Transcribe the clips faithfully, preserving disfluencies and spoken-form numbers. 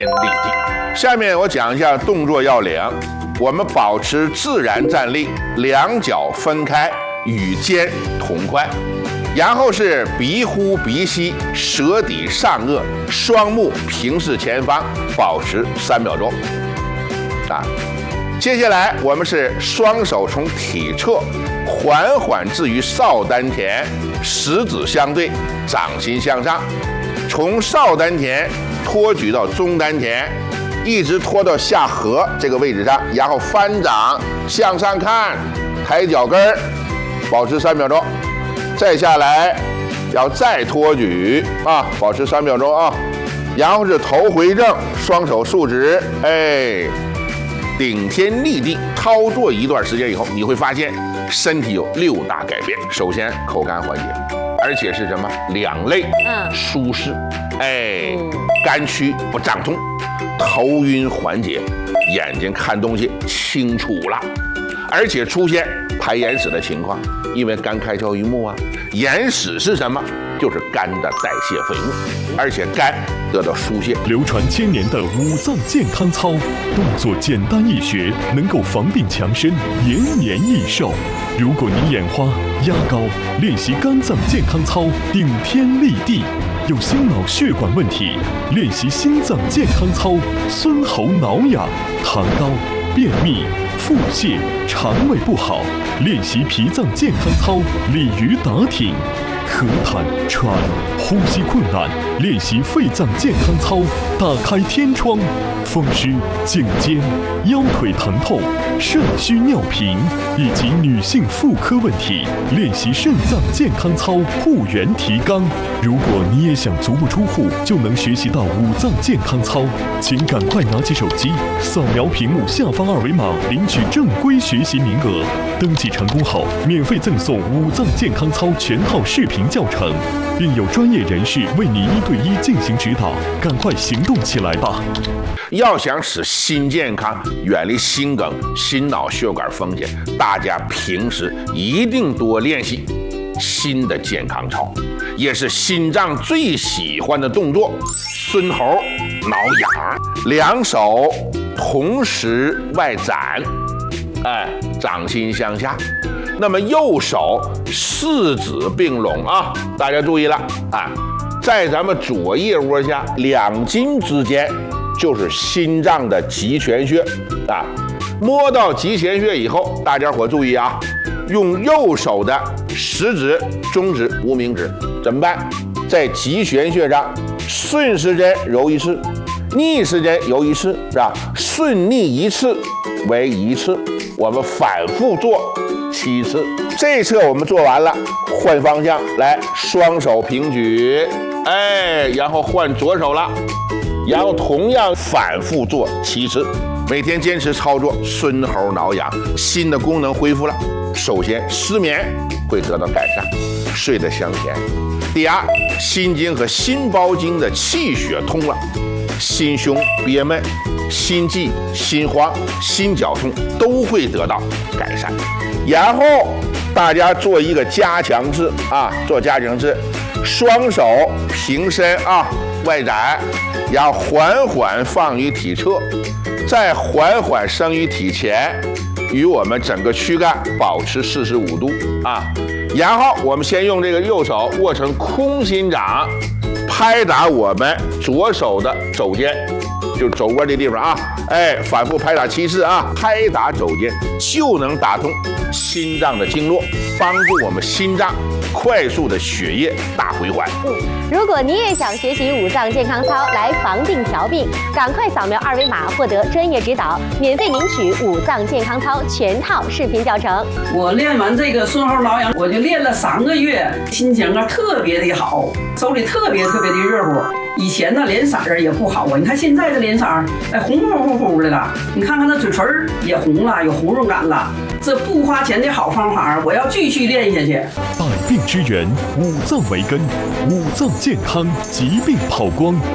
立地。下面我讲一下动作要领。我们保持自然站立，两脚分开，与肩同宽。然后是鼻呼鼻吸，舌抵上颚，双目平视前方，保持三秒钟。啊，接下来我们是双手从体侧缓缓置于少丹田，食指相对，掌心向上，从少丹田托举到中丹田，一直拖到下颌这个位置上，然后翻掌向上看，抬脚跟儿，保持三秒钟。再下来，要再托举啊，保持三秒钟啊。然后是头回正，双手竖直，哎，顶天立地。操作一段时间以后，你会发现身体有六大改变。首先，口干缓解，而且是什么？两肋嗯舒适，哎，肝区不胀痛，头晕缓解，眼睛看东西清楚了，而且出现排眼屎的情况，因为肝开窍于目啊。眼屎是什么？就是肝的代谢废物，而且肝得到疏泄。 流传千年的五脏健康操，动作简单易学，能够防病强身，延年益寿。如果你眼花、压高，练习肝脏健康操，顶天立地；有心脑血管问题，练习心脏健康操，孙喉挠痒；痰高、便秘、腹泻、肠胃不好，练习脾脏健康操，鲤鱼打挺；咳痰、喘、呼吸困难，练习肺脏健康操，打开天窗；风湿、颈肩、腰腿疼痛、肾虚尿频以及女性妇科问题，练习肾脏健康操，护元提肛。如果你也想足不出户就能学习到五脏健康操，请赶快拿起手机，扫描屏幕下方二维码，领取正规学习名额。登记成功后，免费赠送五脏健康操全套视频教程，并有专业人士为你一对一进行指导。赶快行动起来吧！ 要想使心健康，远离心梗、心脑血管风险，大家平时一定多练习心的健康操，也是心脏最喜欢的动作。孙喉挠痒，两手同时外展，哎，掌心向下。那么右手四指并拢啊，大家注意了啊，在咱们左腋窝下两筋之间就是心脏的极泉穴啊。摸到极泉穴以后，大家伙注意啊，用右手的食指、中指、无名指怎么办？在极泉穴上顺时针揉一次，逆时针揉一次，是吧？顺逆一次为一次，我们反复做七次。这一侧我们做完了，换方向来，双手平举，哎，然后换左手了，然后同样反复做七次。每天坚持操作，孙喉挠痒，心的功能恢复了。首先，失眠会得到改善，睡得香甜。第二，心经和心包经的气血通了，心胸憋闷、心悸、心慌、心绞痛都会得到改善。然后大家做一个加强式啊，做加强式，双手平伸啊，外展，然后缓缓放于体侧，再缓缓升于体前，与我们整个躯干保持四十五度啊。然后我们先用这个右手握成空心掌，拍打我们左手的肘尖，就是肘窝这地方啊，哎，反复拍打七次啊，拍打肘尖就能打通心脏的经络，帮助我们心脏快速的血液大回环。 嗯，如果你也想学习五脏健康操来防病调病，赶快扫描二维码获得专业指导，免费领取五脏健康操全套视频教程。 我练完这个孙喉挠痒，我就练了三个月，心情啊特别的好，手里特别特别的热乎。以前呢脸色儿也不好啊，你看现在的脸色儿，哎，红乎乎乎的了。你看看那嘴唇儿也红了，有红润感了。这不花钱的好方法，我要继续练下去。 百病之源，五脏为根，五脏健康，疾病跑光。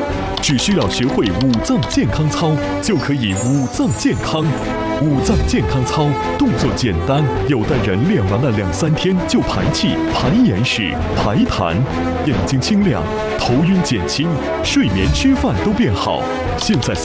只需要学会五脏健康操，就可以五脏健康。五脏健康操动作简单，有的人练完了两三天就排气、排眼屎、排痰，眼睛清亮，头晕减轻，睡眠吃饭都变好。现在